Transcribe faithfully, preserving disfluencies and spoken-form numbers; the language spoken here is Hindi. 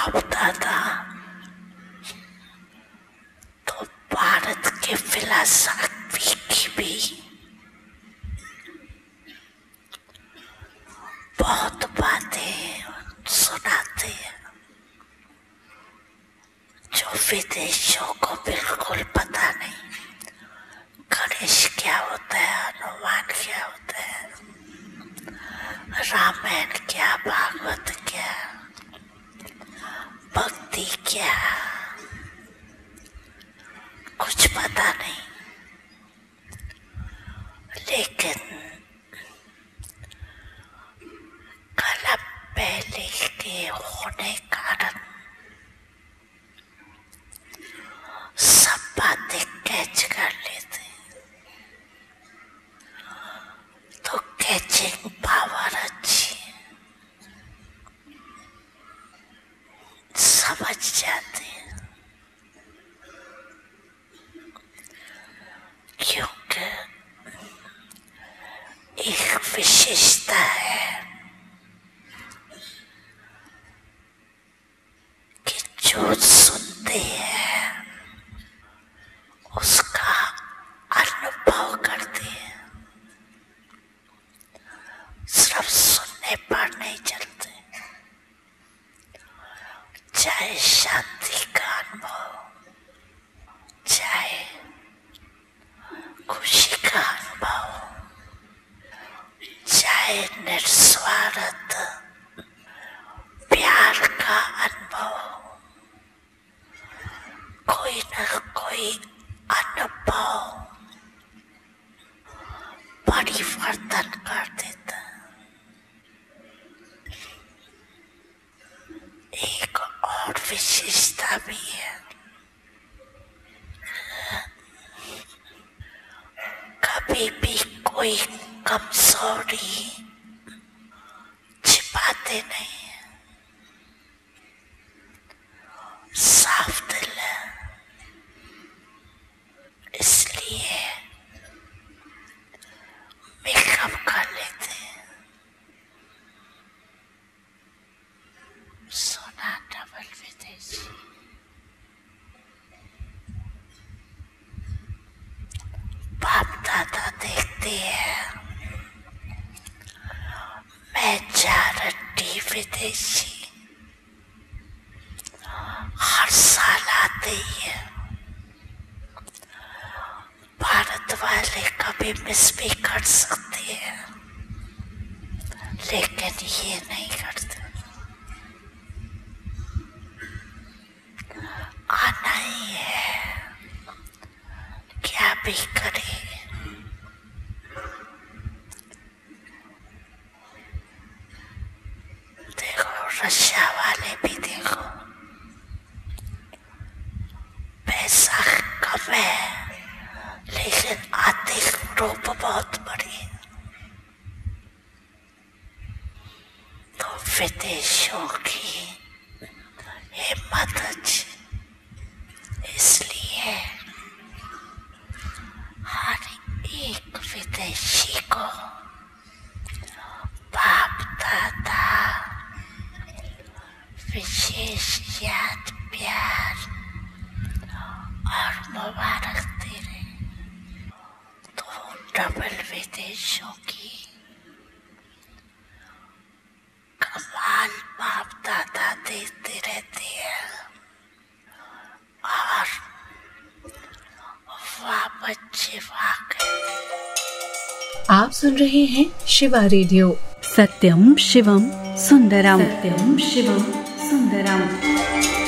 होता था तो भारत के फिलॉसफी की भी बहुत बातें सुनाते हैं जो विदेशियों को बिल्कुल पता नहीं। गणेश क्या होता है, हनुमान क्या होता है, रामायण क्या, भागवत क्या, भक्ति क्या, कुछ पता नहीं। लेकिन कला पहले के होने कारण सब बातें कैच कर लेते, तो कैचिंग पावर अच्छी, समझ जाते हैं। क्योंकि एक विशेषता है कि जो सुनते हैं उसका अनुभव करते हैं, सिर्फ सुनने पर नहीं चलते। चाहे शांति का अनुभव, चाहे खुशी का अनुभव, चाहे निस्वार्थ प्यार का अनुभव, कोई न कोई अनुभव परिवर्तन कर देता। एक और विशेषता भी है, कभी भी कोई कमजोरी छिपाते नहीं, साफ दिल है। इसलिए मेकअप कर लेते हैं। सोना डबल विदेशी बाप दादा देखते हैं, मेजॉरिटी विदेशी हर साल आते ही है। भारत वाले कभी मिस भी कर सकते हैं, लेकिन ये नहीं करते। आना ही है, क्या भी करे। देखो रशिया वाले भी देखो, पैसा कम है लेकिन आर्थिक रूप बहुत बड़ी। तो विदेशों की हिम्मत अच्छी, इसलिए हर एक विदेशी को बाप दादा विशेष याद, प्यार और मुबारक दे रहे। तो डबल विदेशों की कमाल बाप दादा देते रहते हैं और वाह बच्चे वाकई। आप सुन रहे हैं शिवा रेडियो। सत्यम शिवम सुंदरम, सत्यम शिवम सुंदरम।